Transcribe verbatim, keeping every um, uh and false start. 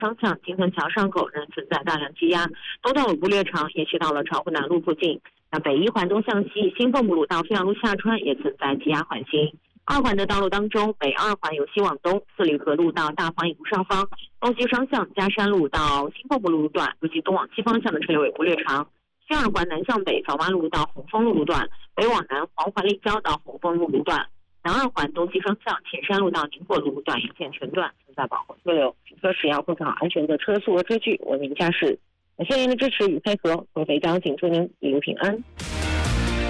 方向金屯桥上口仍存在大量积压，东段尾部略长，延续到了巢湖南路附近。那北一环东向西，新凤埔路到飞扬路下穿也存在积压缓行。二环的道路当中，北二环由西往东，四里河路到大黄引路上方，东西双向嘉山路到新凤埔路路段，尤其东往西方向的车流尾部略长。新二环南向北，枣湾路到红枫路路段，北往南黄环立交到红枫路路段。南二环东西双向前山路到宁波路路段沿线全段存在保护车流，车时要做好安全的车速和车距，文明驾驶。感谢您的支持与配合，合肥交警祝您一路平安。